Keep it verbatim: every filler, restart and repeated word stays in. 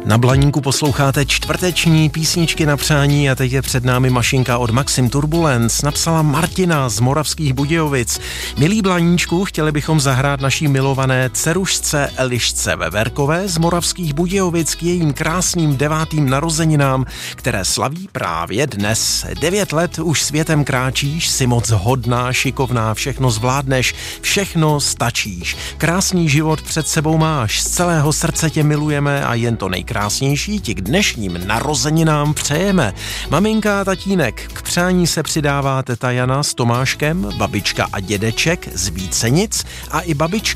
Na Blaníku posloucháte čtvrteční písničky na přání a teď je před námi mašinka od Maxim Turbulence. Napsala Martina z Moravských Budějovic. Milí Blaníčku, chtěli bychom zahrát naší milované dcerušce Elišce Veverkové z Moravských Budějovic k jejím krásným devátým narozeninám, které slaví právě dnes. Devět let už světem kráčíš, jsi moc hodná, šikovná, všechno zvládneš, všechno stačíš. Krásný život před sebou máš, z celého srdce tě milujeme a jen to nejkrásnější Krásnější ti k dnešním narozeninám přejeme. Maminka a tatínek, k přání se přidává teta Jana s Tomáškem, babička a dědeček z Vícenic a i babička